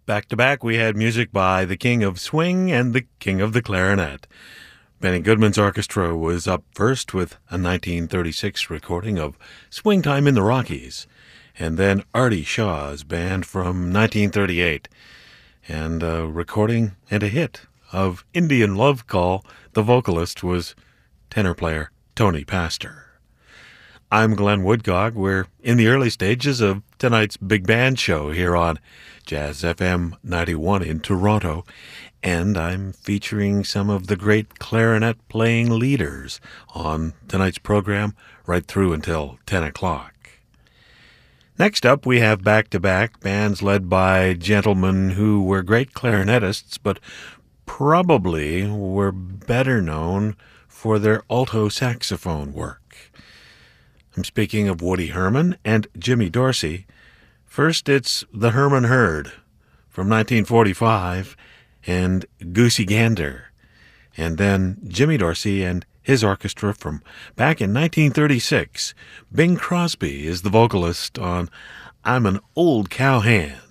Back to back, we had music by the King of Swing and the King of the Clarinet. Benny Goodman's orchestra was up first with a 1936 recording of Swing Time in the Rockies, and then Artie Shaw's band from 1938, and a recording and a hit of Indian Love Call. The vocalist was tenor player Tony Pastor. I'm Glenn Woodcock. We're in the early stages of tonight's big band show here on Jazz FM 91 in Toronto, and I'm featuring some of the great clarinet-playing leaders on tonight's program right through until 10 o'clock. Next up, we have back-to-back bands led by gentlemen who were great clarinetists, but probably were better known for their alto saxophone work. I'm speaking of Woody Herman and Jimmy Dorsey. First, it's the Herman Herd from 1945 and Goosey Gander. And then Jimmy Dorsey and his orchestra from back in 1936. Bing Crosby is the vocalist on I'm an Old Cowhand.